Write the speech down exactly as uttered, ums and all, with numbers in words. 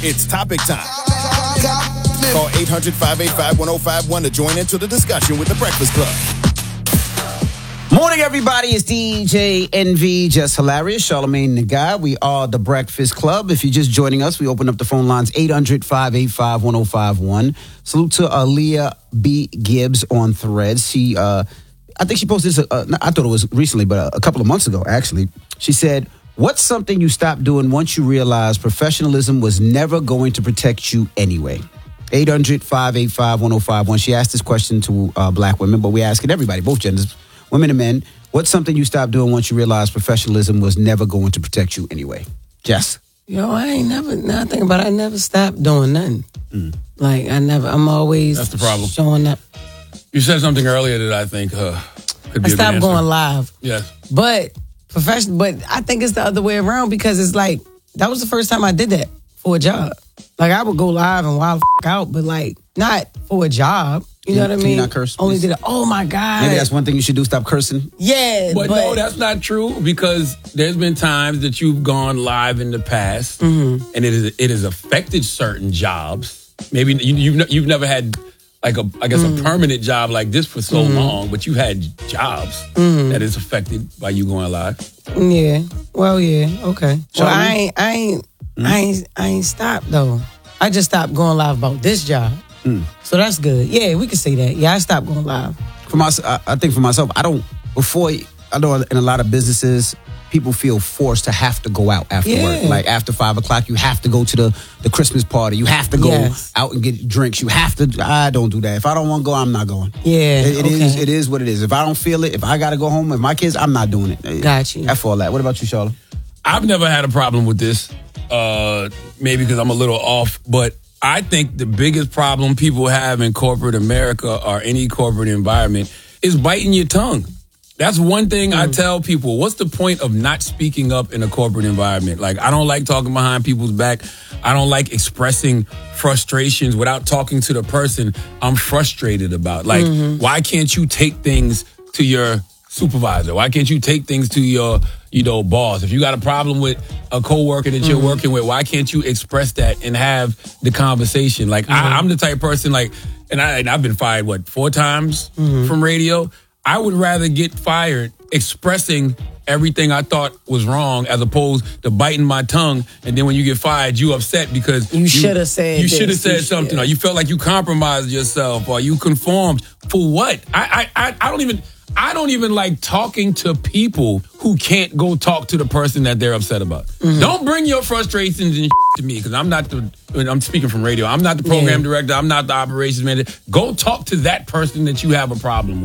It's topic time. Call eight hundred, five eight five, one oh five one to join into the discussion with The Breakfast Club. Morning, everybody. It's D J N V, Just Hilarious, Charlamagne the Guy. We are The Breakfast Club. If you're just joining us, we open up the phone lines eight hundred, five eight five, one oh five one. Salute to Aaliyah B. Gibbs on Threads. She, uh, I think she posted this, uh, I thought it was recently, but a couple of months ago, actually. She said, what's something you stopped doing once you realized professionalism was never going to protect you anyway? eight hundred, five eight five, one oh five one. She asked this question to uh, black women, but we ask it everybody, both genders, women and men. What's something you stopped doing once you realized professionalism was never going to protect you anyway? Jess? Yo, I ain't never, now think about it, I never stopped doing nothing. Mm. Like, I never, I'm always That's the problem. showing up. You said something earlier that I think uh, could be I a good stopped answer. going live. Yes. But professional, but I think it's the other way around because it's like, that was the first time I did that for a job. Like, I would go live and wild the f- out, but like, not for a job. You know what I Can mean? you not curse, Only please? did it. Oh my God. Maybe that's one thing you should do, stop cursing. Yeah. But, But, no, that's not true because there's been times that you've gone live in the past Mm-hmm. and it, is, it has affected certain jobs. Maybe you, you've, you've never had like a, I guess, Mm-hmm. a permanent job like this for so mm-hmm. long, but you've had jobs Mm-hmm. that is affected by you going live. yeah. Well, yeah. Okay. So, well, I ain't, I ain't, Mm. I ain't, I ain't stopped though. I just stopped going live about this job. Mm. So that's good. Yeah, we can say that. Yeah, I stopped going live. For my, I I think for myself, I don't, before, I know in a lot of businesses, people feel forced to have to go out after Yeah. work. Like after five o'clock, you have to go to the, the Christmas party. You have to go Yes. out and get drinks. You have to, I don't do that. If I don't want to go, I'm not going. Yeah, It, it okay. is, it is what it is. If I don't feel it, if I got to go home with my kids, I'm not doing it. Got you. F all that. What about you, Charlotte? I've never had a problem with this, uh, maybe because I'm a little off, but I think the biggest problem people have in corporate America or any corporate environment is biting your tongue. That's one thing mm. I tell people. What's the point of not speaking up in a corporate environment? Like, I don't like talking behind people's back. I don't like expressing frustrations without talking to the person I'm frustrated about. Like, mm-hmm. why can't you take things to your supervisor? Why can't you take things to your, you know, boss? If you got a problem with a coworker that you're mm-hmm. working with, why can't you express that and have the conversation? Like, mm-hmm. I, I'm the type of person, like, and, I, and I've been fired, what, four times mm-hmm. from radio? I would rather get fired expressing everything I thought was wrong as opposed to biting my tongue, and then when you get fired, you upset because you, you should have said you should have this. said you something, should. or you felt like you compromised yourself, or you conformed for what? I I I, I don't even. I don't even like talking to people who can't go talk to the person that they're upset about. Mm-hmm. Don't bring your frustrations and to me because I'm not the, I'm speaking from radio. I'm not the program yeah. director. I'm not the operations manager. Go talk to that person that you have a problem with.